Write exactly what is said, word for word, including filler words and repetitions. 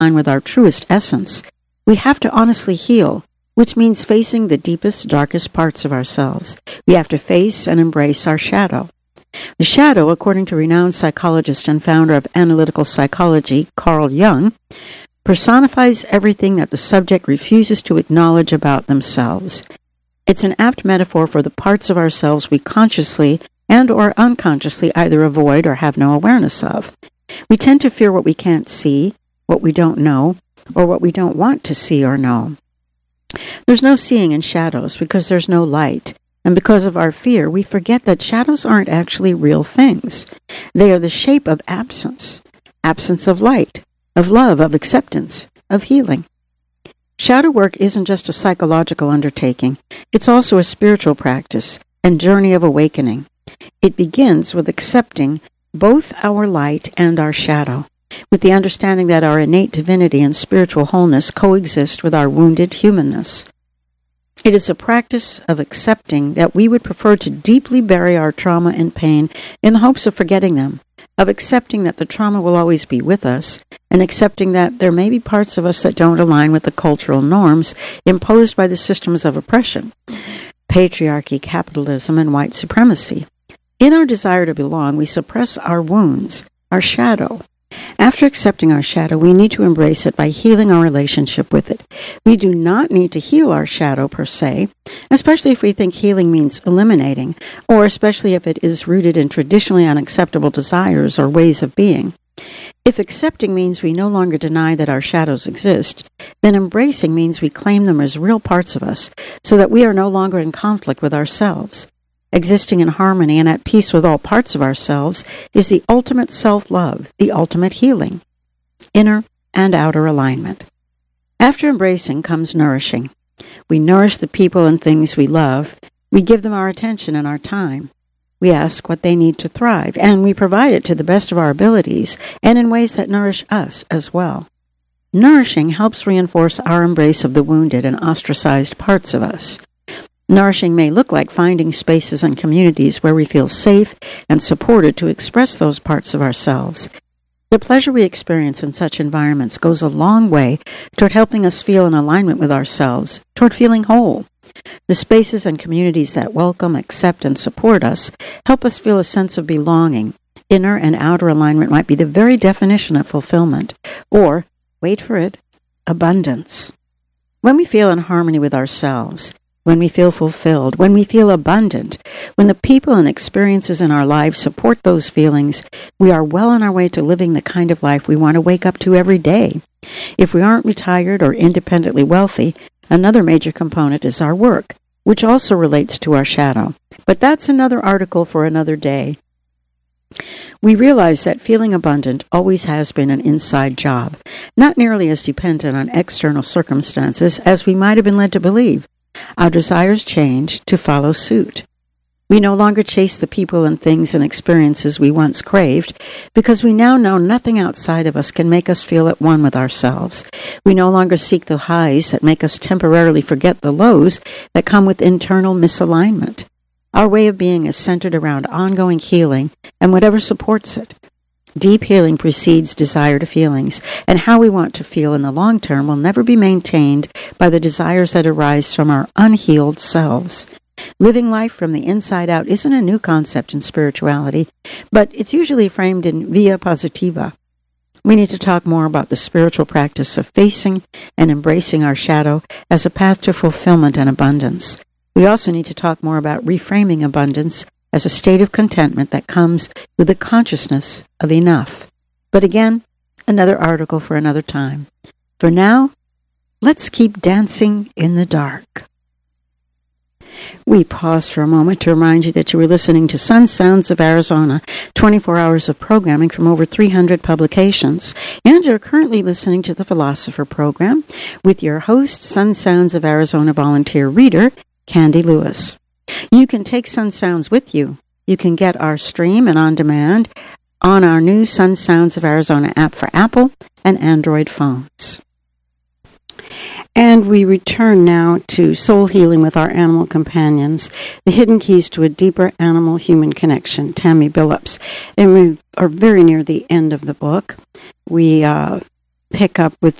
align with our truest essence, we have to honestly heal, which means facing the deepest, darkest parts of ourselves. We have to face and embrace our shadow. The shadow, according to renowned psychologist and founder of analytical psychology, Carl Jung, personifies everything that the subject refuses to acknowledge about themselves. It's an apt metaphor for the parts of ourselves we consciously and or unconsciously either avoid or have no awareness of. We tend to fear what we can't see, what we don't know, or what we don't want to see or know. There's no seeing in shadows because there's no light, and because of our fear, we forget that shadows aren't actually real things. They are the shape of absence, absence of light, of love, of acceptance, of healing. Shadow work isn't just a psychological undertaking. It's also a spiritual practice and journey of awakening. It begins with accepting both our light and our shadow, with the understanding that our innate divinity and spiritual wholeness coexist with our wounded humanness. It is a practice of accepting that we would prefer to deeply bury our trauma and pain in the hopes of forgetting them, of accepting that the trauma will always be with us, and accepting that there may be parts of us that don't align with the cultural norms imposed by the systems of oppression, patriarchy, capitalism, and white supremacy. In our desire to belong, we suppress our wounds, our shadow. After accepting our shadow, we need to embrace it by healing our relationship with it. We do not need to heal our shadow per se, especially if we think healing means eliminating, or especially if it is rooted in traditionally unacceptable desires or ways of being. If accepting means we no longer deny that our shadows exist, then embracing means we claim them as real parts of us, so that we are no longer in conflict with ourselves. Existing in harmony and at peace with all parts of ourselves is the ultimate self-love, the ultimate healing, inner and outer alignment. After embracing comes nourishing. We nourish the people and things we love. We give them our attention and our time. We ask what they need to thrive, and we provide it to the best of our abilities and in ways that nourish us as well. Nourishing helps reinforce our embrace of the wounded and ostracized parts of us. Nourishing may look like finding spaces and communities where we feel safe and supported to express those parts of ourselves. The pleasure we experience in such environments goes a long way toward helping us feel in alignment with ourselves, toward feeling whole. The spaces and communities that welcome, accept, and support us help us feel a sense of belonging. Inner and outer alignment might be the very definition of fulfillment, or, wait for it, abundance. When we feel in harmony with ourselves, when we feel fulfilled, when we feel abundant, when the people and experiences in our lives support those feelings, we are well on our way to living the kind of life we want to wake up to every day. If we aren't retired or independently wealthy, another major component is our work, which also relates to our shadow. But that's another article for another day. We realize that feeling abundant always has been an inside job, not nearly as dependent on external circumstances as we might have been led to believe. Our desires change to follow suit. We no longer chase the people and things and experiences we once craved because we now know nothing outside of us can make us feel at one with ourselves. We no longer seek the highs that make us temporarily forget the lows that come with internal misalignment. Our way of being is centered around ongoing healing and whatever supports it. Deep healing precedes desired feelings, and how we want to feel in the long term will never be maintained by the desires that arise from our unhealed selves. Living life from the inside out isn't a new concept in spirituality, but it's usually framed in via positiva. We need to talk more about the spiritual practice of facing and embracing our shadow as a path to fulfillment and abundance. We also need to talk more about reframing abundance as a state of contentment that comes with the consciousness of enough. But again, another article for another time. For now, let's keep dancing in the dark. We pause for a moment to remind you that you were listening to Sun Sounds of Arizona, twenty-four hours of programming from over three hundred publications. And you're currently listening to the Philosopher Program with your host, Sun Sounds of Arizona volunteer reader, Candy Lewis. You can take Sun Sounds with you. You can get our stream and on demand on our new Sun Sounds of Arizona app for Apple and Android phones. And we return now to soul healing with our animal companions, the hidden keys to a deeper animal-human connection, Tammy Billups. And we are very near the end of the book. We uh, pick up with